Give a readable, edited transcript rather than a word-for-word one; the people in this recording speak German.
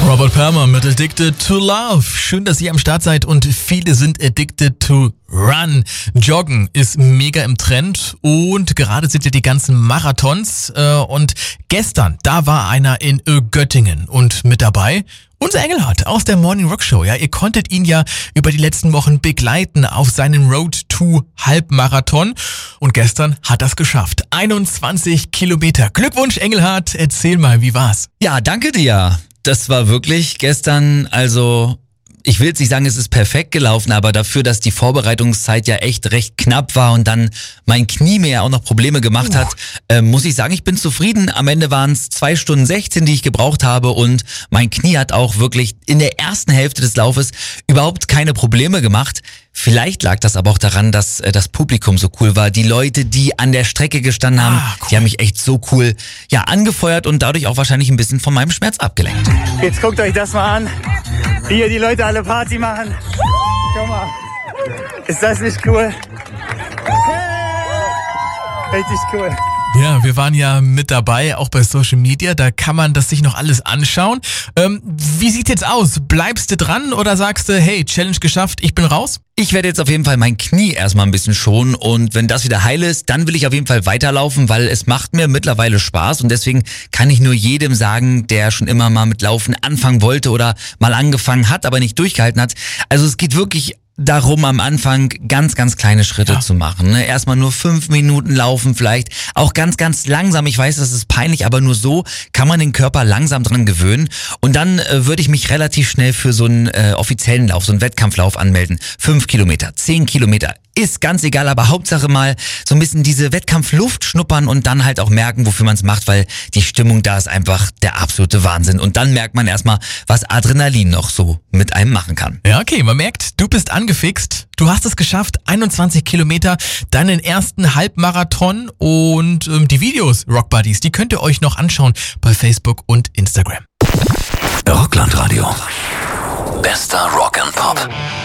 Robert Palmer mit Addicted to Love. Schön, dass ihr am Start seid und viele sind addicted to run. Joggen ist mega im Trend und gerade sind ja die ganzen Marathons und gestern, da war einer in Göttingen und mit dabei unser Engelhardt aus der Morning Rock Show. Ja, ihr konntet ihn ja über die letzten Wochen begleiten auf seinem Road to Halbmarathon und gestern hat er es geschafft. 21 Kilometer. Glückwunsch Engelhardt, erzähl mal, wie war's? Ja, danke dir. Das war wirklich gestern, also ich will jetzt nicht sagen, es ist perfekt gelaufen, aber dafür, dass die Vorbereitungszeit ja echt recht knapp war und dann mein Knie mir ja auch noch Probleme gemacht hat, muss ich sagen, ich bin zufrieden. Am Ende waren es 2 Stunden 16, die ich gebraucht habe und mein Knie hat auch wirklich in der ersten Hälfte des Laufes überhaupt keine Probleme gemacht. Vielleicht lag das aber auch daran, dass das Publikum so cool war. Die Leute, die an der Strecke gestanden haben, cool. Die haben mich echt so cool angefeuert und dadurch auch wahrscheinlich ein bisschen von meinem Schmerz abgelenkt. Jetzt guckt euch das mal an, wie hier die Leute alle Party machen. Guck mal, ist das nicht cool? Richtig cool. Ja, wir waren ja mit dabei, auch bei Social Media, da kann man das sich noch alles anschauen. Wie sieht's jetzt aus? Bleibst du dran oder sagst du, hey, Challenge geschafft, ich bin raus? Ich werde jetzt auf jeden Fall mein Knie erstmal ein bisschen schonen und wenn das wieder heil ist, dann will ich auf jeden Fall weiterlaufen, weil es macht mir mittlerweile Spaß und deswegen kann ich nur jedem sagen, der schon immer mal mit Laufen anfangen wollte oder mal angefangen hat, aber nicht durchgehalten hat. Also es geht wirklich darum, am Anfang ganz, ganz kleine Schritte zu machen. Ne? Erstmal nur 5 Minuten laufen vielleicht, auch ganz, ganz langsam. Ich weiß, das ist peinlich, aber nur so kann man den Körper langsam dran gewöhnen. Und dann würde ich mich relativ schnell für so einen offiziellen Lauf, so einen Wettkampflauf anmelden. 5 Kilometer, 10 Kilometer. Ist ganz egal, aber Hauptsache mal so ein bisschen diese Wettkampfluft schnuppern und dann halt auch merken, wofür man es macht, weil die Stimmung da ist einfach der absolute Wahnsinn. Und dann merkt man erstmal, was Adrenalin noch so mit einem machen kann. Ja, okay, man merkt, du bist angefixt. Du hast es geschafft, 21 Kilometer, deinen ersten Halbmarathon und die Videos, Rock Buddies, die könnt ihr euch noch anschauen bei Facebook und Instagram. Rockland Radio. Bester Rock and Pop.